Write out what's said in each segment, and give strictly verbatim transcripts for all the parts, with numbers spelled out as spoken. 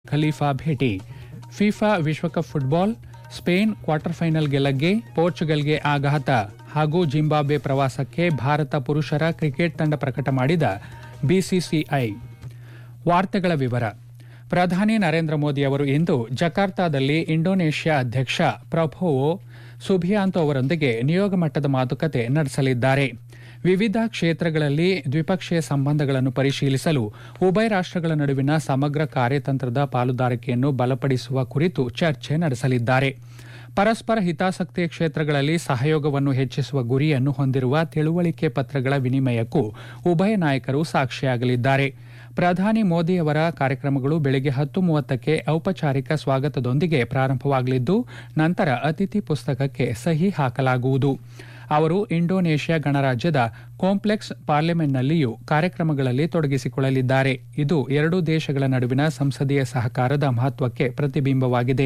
Khalifa ಭೇಟಿ. FIFA ವಿಶ್ವಕಪ್ football, Spain quarter ಫೈನಲ್ಗೆ ಲಗ್ಗೆ, ಪೋರ್ಚುಗಲ್ಗೆ ಆಘಾತ ಹಾಗೂ ಜಿಂಬಾಬ್ವೆ ಪ್ರವಾಸಕ್ಕೆ ಭಾರತ ಪುರುಷರ ಕ್ರಿಕೆಟ್ ತಂಡ ಪ್ರಕಟ ಮಾಡಿದ ಬಿಸಿಸಿಐ. ವಾರ್ತೆಗಳ ವಿವರ. ಪ್ರಧಾನಿ ನರೇಂದ್ರ ಮೋದಿ ಅವರು ಇಂದು ಜಕಾರ್ತಾದಲ್ಲಿ ಇಂಡೋನೇಷ್ಯಾ ಅಧ್ಯಕ್ಷ ಪ್ರಬೋವೋ ಸುಬಿಯಾಂತೋ ಅವರೊಂದಿಗೆ ನಿಯೋಗ ಮಟ್ಟದ ಮಾತುಕತೆ ನಡೆಸಲಿದ್ದಾರೆ. ವಿವಿಧ ಕ್ಷೇತ್ರಗಳಲ್ಲಿ ದ್ವಿಪಕ್ಷೀಯ ಸಂಬಂಧಗಳನ್ನು ಪರಿಶೀಲಿಸಲು ಉಭಯ ರಾಷ್ಟಗಳ ನಡುವಿನ ಸಮಗ್ರ ಕಾರ್ಯತಂತ್ರದ ಪಾಲುದಾರಿಕೆಯನ್ನು ಬಲಪಡಿಸುವ ಕುರಿತು ಚರ್ಚೆ ನಡೆಸಲಿದ್ದಾರೆ. ಪರಸ್ಪರ ಹಿತಾಸಕ್ತಿಯ ಕ್ಷೇತ್ರಗಳಲ್ಲಿ ಸಹಯೋಗವನ್ನು ಹೆಚ್ಚಿಸುವ ಗುರಿಯನ್ನು ಹೊಂದಿರುವ ತಿಳುವಳಿಕೆ ಪತ್ರಗಳ ವಿನಿಮಯಕ್ಕೂ ಉಭಯ ನಾಯಕರು ಸಾಕ್ಷಿಯಾಗಲಿದ್ದಾರೆ. ಪ್ರಧಾನಿ ಮೋದಿಯವರ ಕಾರ್ಯಕ್ರಮಗಳು ಬೆಳಗ್ಗೆ ಹತ್ತು ಮೂವತ್ತಕ್ಕೆ ಔಪಚಾರಿಕ ಸ್ವಾಗತದೊಂದಿಗೆ ಪ್ರಾರಂಭವಾಗಲಿದ್ದು, ನಂತರ ಅತಿಥಿ ಪುಸ್ತಕಕ್ಕೆ ಸಹಿ ಹಾಕಲಾಗುವುದು. ಅವರು ಇಂಡೋನೇಷ್ಯಾ ಗಣರಾಜ್ಯದ ಕಾಂಪ್ಲೆಕ್ಸ್ ಪಾರ್ಲಿಮೆಂಟ್ನಲ್ಲಿಯೂ ಕಾರ್ಯಕ್ರಮಗಳಲ್ಲಿ ತೊಡಗಿಸಿಕೊಳ್ಳಲಿದ್ದಾರೆ. ಇದು ಎರಡೂ ದೇಶಗಳ ನಡುವಿನ ಸಂಸದೀಯ ಸಹಕಾರದ ಮಹತ್ವಕ್ಕೆ ಪ್ರತಿಬಿಂಬವಾಗಿದೆ.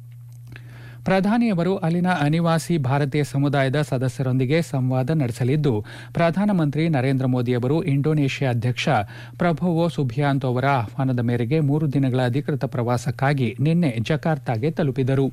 ಪ್ರಧಾನಿಯವರು ಅಲ್ಲಿನ ಅನಿವಾಸಿ ಭಾರತೀಯ ಸಮುದಾಯದ ಸದಸ್ಯರೊಂದಿಗೆ ಸಂವಾದ ನಡೆಸಲಿದ್ದು, ಪ್ರಧಾನಮಂತ್ರಿ ನರೇಂದ್ರ ಮೋದಿಯವರು ಇಂಡೋನೇಷ್ಯಾ ಅಧ್ಯಕ್ಷ ಪ್ರಬೋವೋ ಸುಬಿಯಾಂತೋ ಅವರ ಆಹ್ವಾನದ ಮೇರೆಗೆ ಮೂರು ದಿನಗಳ ಅಧಿಕೃತ ಪ್ರವಾಸಕ್ಕಾಗಿ ನಿನ್ನೆ ಜಕಾರ್ತಾಗೆ ತಲುಪಿದರು.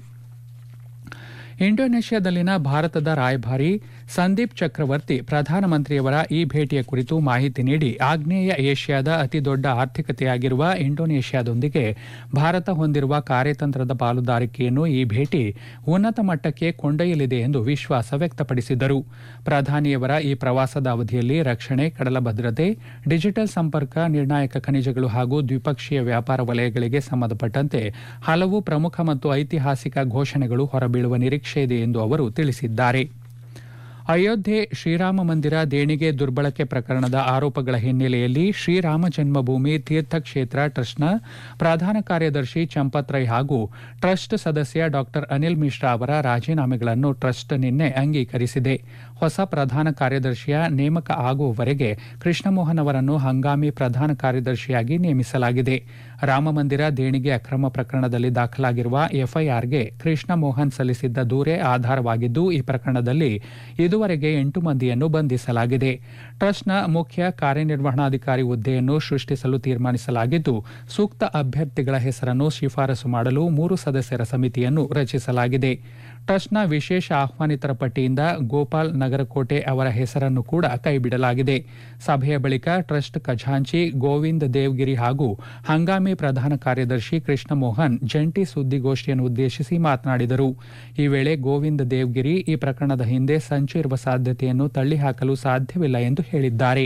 ಇಂಡೋನೇಷ್ಯಾದಲ್ಲಿನ ಭಾರತದ ರಾಯಭಾರಿ ಸಂದೀಪ್ ಚಕ್ರವರ್ತಿ ಪ್ರಧಾನಮಂತ್ರಿಯವರ ಈ ಭೇಟಿಯ ಕುರಿತು ಮಾಹಿತಿ ನೀಡಿ, ಆಗ್ನೇಯ ಏಷ್ಯಾದ ಅತಿದೊಡ್ಡ ಆರ್ಥಿಕತೆಯಾಗಿರುವ ಇಂಡೋನೇಷ್ಯಾದೊಂದಿಗೆ ಭಾರತ ಹೊಂದಿರುವ ಕಾರ್ಯತಂತ್ರದ ಪಾಲುದಾರಿಕೆಯನ್ನು ಈ ಭೇಟಿ ಉನ್ನತ ಮಟ್ಟಕ್ಕೆ ಕೊಂಡೊಯ್ಯಲಿದೆ ಎಂದು ವಿಶ್ವಾಸ ವ್ಯಕ್ತಪಡಿಸಿದರು. ಪ್ರಧಾನಿಯವರ ಈ ಪ್ರವಾಸದ ಅವಧಿಯಲ್ಲಿ ರಕ್ಷಣೆ, ಕಡಲ ಭದ್ರತೆ, ಡಿಜಿಟಲ್ ಸಂಪರ್ಕ, ನಿರ್ಣಾಯಕ ಖನಿಜಗಳು ಹಾಗೂ ದ್ವಿಪಕ್ಷೀಯ ವ್ಯಾಪಾರ ವಲಯಗಳಿಗೆ ಸಂಬಂಧಪಟ್ಟಂತೆ ಹಲವು ಪ್ರಮುಖ ಮತ್ತು ಐತಿಹಾಸಿಕ ಘೋಷಣೆಗಳು ಹೊರಬೀಳುವ ನಿರೀಕ್ಷೆ ಇದೆ ಎಂದು ಅವರು ತಿಳಿಸಿದ್ದಾರೆ. ಅಯೋಧ್ಯೆ ಶ್ರೀರಾಮ ಮಂದಿರ ದೇಣಿಗೆ ದುರ್ಬಳಕೆ ಪ್ರಕರಣದ ಆರೋಪಗಳ ಹಿನ್ನೆಲೆಯಲ್ಲಿ ಶ್ರೀರಾಮ ಜನ್ಮಭೂಮಿ ತೀರ್ಥಕ್ಷೇತ್ರ ಟ್ರಸ್ಟ್ನ ಪ್ರಧಾನ ಕಾರ್ಯದರ್ಶಿ ಚಂಪತ್ ರೈ ಹಾಗೂ ಟ್ರಸ್ಟ್ ಸದಸ್ಯ ಡಾ ಅನಿಲ್ ಮಿಶ್ರಾ ಅವರ ರಾಜೀನಾಮೆಗಳನ್ನು ಟ್ರಸ್ಟ್ ನಿನ್ನೆ ಅಂಗೀಕರಿಸಿದೆ. ಹೊಸ ಪ್ರಧಾನ ಕಾರ್ಯದರ್ಶಿಯ ನೇಮಕ ಆಗುವವರೆಗೆ ಕೃಷ್ಣಮೋಹನ್ ಅವರನ್ನು ಹಂಗಾಮಿ ಪ್ರಧಾನ ಕಾರ್ಯದರ್ಶಿಯಾಗಿ ನೇಮಿಸಲಾಗಿದೆ. ರಾಮಮಂದಿರ ದೇಣಿಗೆ ಅಕ್ರಮ ಪ್ರಕರಣದಲ್ಲಿ ದಾಖಲಾಗಿರುವ ಎಫ್ಐಆರ್ಗೆ ಕೃಷ್ಣಮೋಹನ್ ಸಲ್ಲಿಸಿದ್ದ ದೂರೇ ಆಧಾರವಾಗಿದ್ದು, ಈ ಪ್ರಕರಣದಲ್ಲಿ ಇದುವರೆಗೆ ಎಂಟು ಮಂದಿಯನ್ನು ಬಂಧಿಸಲಾಗಿದೆ. ಟ್ರಸ್ಟ್ನ ಮುಖ್ಯ ಕಾರ್ಯನಿರ್ವಹಣಾಧಿಕಾರಿ ಹುದ್ದೆಯನ್ನು ಸೃಷ್ಟಿಸಲು ತೀರ್ಮಾನಿಸಲಾಗಿದ್ದು, ಸೂಕ್ತ ಅಭ್ಯರ್ಥಿಗಳ ಹೆಸರನ್ನು ಶಿಫಾರಸು ಮಾಡಲು ಮೂರು ಸದಸ್ಯರ ಸಮಿತಿಯನ್ನು ರಚಿಸಲಾಗಿದೆ. ಟ್ರಸ್ಟ್ನ ವಿಶೇಷ ಆಹ್ವಾನಿತರ ಪಟ್ಟಿಯಿಂದ ಗೋಪಾಲ್ ನಗರಕೋಟೆ ಅವರ ಹೆಸರನ್ನು ಕೂಡ ಕೈಬಿಡಲಾಗಿದೆ. ಸಭೆಯ ಬಳಿಕ ಟ್ರಸ್ಟ್ ಖಜಾಂಚಿ ಗೋವಿಂದ್ ದೇವ್ಗಿರಿ ಹಾಗೂ ಹಂಗಾಮಿ ಪ್ರಧಾನ ಕಾರ್ಯದರ್ಶಿ ಕೃಷ್ಣಮೋಹನ್ ಜಂಟಿ ಸುದ್ದಿಗೋಷ್ಠಿಯನ್ನು ಉದ್ದೇಶಿಸಿ ಮಾತನಾಡಿದರು. ಈ ವೇಳೆ ಗೋವಿಂದ್ ದೇವ್ಗಿರಿ ಈ ಪ್ರಕರಣದ ಹಿಂದೆ ಸಂಚು ಇರುವ ಸಾಧ್ಯತೆಯನ್ನು ತಳ್ಳಿಹಾಕಲು ಸಾಧ್ಯವಿಲ್ಲ ಎಂದು ಹೇಳಿದ್ದಾರೆ.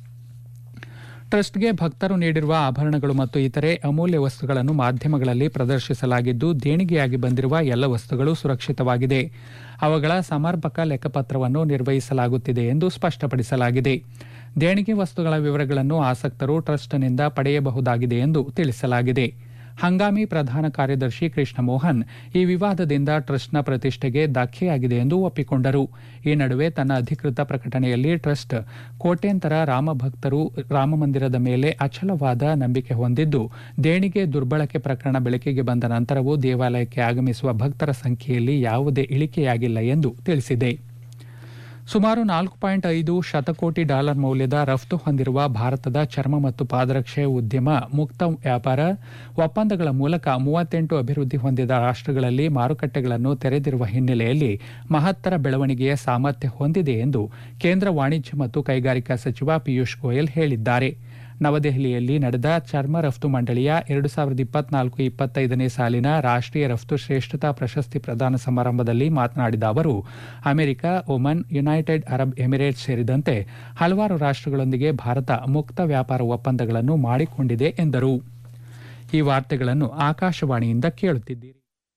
ಟ್ರಸ್ಟ್ಗೆ ಭಕ್ತರು ನೀಡಿರುವ ಆಭರಣಗಳು ಮತ್ತು ಇತರೆ ಅಮೂಲ್ಯ ವಸ್ತುಗಳನ್ನು ಮಾಧ್ಯಮಗಳಲ್ಲಿ ಪ್ರದರ್ಶಿಸಲಾಗಿದ್ದು, ದೇಣಿಗೆಯಾಗಿ ಬಂದಿರುವ ಎಲ್ಲ ವಸ್ತುಗಳು ಸುರಕ್ಷಿತವಾಗಿದೆ. ಅವುಗಳ ಸಮರ್ಪಕ ಲೆಕ್ಕಪತ್ರವನ್ನು ನಿರ್ವಹಿಸಲಾಗುತ್ತಿದೆ ಎಂದು ಸ್ಪಷ್ಟಪಡಿಸಲಾಗಿದೆ. ದೇಣಿಗೆ ವಸ್ತುಗಳ ವಿವರಗಳನ್ನು ಆಸಕ್ತರು ಟ್ರಸ್ಟ್ನಿಂದ ಪಡೆಯಬಹುದಾಗಿದೆ ಎಂದು ತಿಳಿಸಲಾಗಿದೆ. ಹಂಗಾಮಿ ಪ್ರಧಾನ ಕಾರ್ಯದರ್ಶಿ ಕೃಷ್ಣಮೋಹನ್ ಈ ವಿವಾದದಿಂದ ಟ್ರಸ್ಟ್ನ ಪ್ರತಿಷ್ಠೆಗೆ ಧಕ್ಕೆಯಾಗಿದೆ ಎಂದು ಒಪ್ಪಿಕೊಂಡರು. ಈ ನಡುವೆ ತನ್ನ ಅಧಿಕೃತ ಪ್ರಕಟಣೆಯಲ್ಲಿ ಟ್ರಸ್ಟ್ ಕೋಟ್ಯಂತರ ರಾಮಭಕ್ತರು ರಾಮಮಂದಿರದ ಮೇಲೆ ಅಚಲವಾದ ನಂಬಿಕೆ ಹೊಂದಿದ್ದು, ದೇಣಿಗೆ ದುರ್ಬಳಕೆ ಪ್ರಕರಣ ಬೆಳಕಿಗೆ ಬಂದ ನಂತರವೂ ದೇವಾಲಯಕ್ಕೆ ಆಗಮಿಸುವ ಭಕ್ತರ ಸಂಖ್ಯೆಯಲ್ಲಿ ಯಾವುದೇ ಇಳಿಕೆಯಾಗಿಲ್ಲ ಎಂದು ತಿಳಿಸಿದೆ. ಸುಮಾರು ನಾಲ್ಕು ಪಾಯಿಂಟ್ ಐದು ಶತಕೋಟಿ ಡಾಲರ್ ಮೌಲ್ಯದ ರಫ್ತು ಹೊಂದಿರುವ ಭಾರತದ ಚರ್ಮ ಮತ್ತು ಪಾದರಕ್ಷೆ ಉದ್ಯಮ ಮುಕ್ತ ವ್ಯಾಪಾರ ಒಪ್ಪಂದಗಳ ಮೂಲಕ ಮೂವತ್ತೆಂಟು ಅಭಿವೃದ್ಧಿ ಹೊಂದಿದ ರಾಷ್ಟಗಳಲ್ಲಿ ಮಾರುಕಟ್ಟೆಗಳನ್ನು ತೆರೆದಿರುವ ಹಿನ್ನೆಲೆಯಲ್ಲಿ ಮಹತ್ತರ ಬೆಳವಣಿಗೆಯ ಸಾಮರ್ಥ್ಯ ಹೊಂದಿದೆ ಎಂದು ಕೇಂದ್ರ ವಾಣಿಜ್ಯ ಮತ್ತು ಕೈಗಾರಿಕಾ ಸಚಿವ ಪಿಯೂಷ್ ಗೋಯಲ್ ಹೇಳಿದ್ದಾರೆ. ನವದೆಹಲಿಯಲ್ಲಿ ನಡೆದ ಚರ್ಮ ರಫ್ತು ಮಂಡಳಿಯ ಎರಡು ಸಾವಿರದ ಇಪ್ಪತ್ನಾಲ್ಕು ಇಪ್ಪತ್ತೈದನೇ ಸಾಲಿನ ರಾಷ್ಟೀಯ ರಫ್ತು ಶ್ರೇಷ್ಠತಾ ಪ್ರಶಸ್ತಿ ಪ್ರದಾನ ಸಮಾರಂಭದಲ್ಲಿ ಮಾತನಾಡಿದ ಅವರು, America, Oman, United Arab Emirates ಸೇರಿದಂತೆ ಹಲವಾರು ರಾಷ್ಟಗಳೊಂದಿಗೆ ಭಾರತ ಮುಕ್ತ ವ್ಯಾಪಾರ ಒಪ್ಪಂದಗಳನ್ನು ಮಾಡಿಕೊಂಡಿದೆ ಎಂದರು. ಈ ವಾರ್ತೆಗಳನ್ನು ಆಕಾಶವಾಣಿಯಿಂದ ಕೇಳುತ್ತಿದ್ದೀರಿ.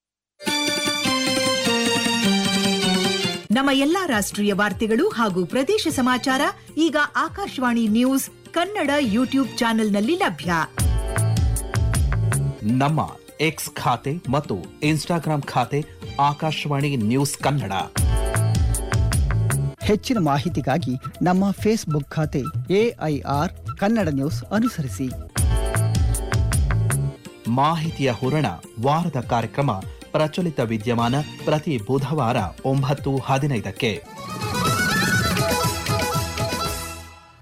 ನಮ್ಮ ಎಲ್ಲಾ ರಾಷ್ಟ್ರೀಯ ವಾರ್ತೆಗಳು ಹಾಗೂ ಪ್ರದೇಶ ಸಮಾಚಾರ ಈಗ ಆಕಾಶವಾಣಿ ನ್ಯೂಸ್ ಕನ್ನಡ ಯೂಟ್ಯೂಬ್ ಚಾನೆಲ್ನಲ್ಲಿ ಲಭ್ಯ. ನಮ್ಮ ಎಕ್ಸ್ ಖಾತೆ ಮತ್ತು ಇನ್ಸ್ಟಾಗ್ರಾಂ ಖಾತೆ ಆಕಾಶವಾಣಿ ನ್ಯೂಸ್ ಕನ್ನಡ. ಹೆಚ್ಚಿನ ಮಾಹಿತಿಗಾಗಿ ನಮ್ಮ ಫೇಸ್ಬುಕ್ ಖಾತೆ ಎಐಆರ್ ಕನ್ನಡ ನ್ಯೂಸ್ ಅನುಸರಿಸಿ. ಮಾಹಿತಿಯ ಹೂರಣ ವಾರದ ಕಾರ್ಯಕ್ರಮ ಪ್ರಚಲಿತ ವಿದ್ಯಮಾನ ಪ್ರತಿ ಬುಧವಾರ ಒಂಬತ್ತು ಹದಿನೈದಕ್ಕೆ.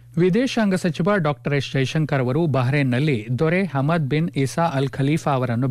ವಿದೇಶಾಂಗ ಸಚಿವ ಡಾ ಎಸ್ ಜೈಶಂಕರ್ ಅವರು ಬಹ್ರೇನ್ನಲ್ಲಿ ದೊರೆ Hamad bin Isa Al Khalifa ಅವರನ್ನು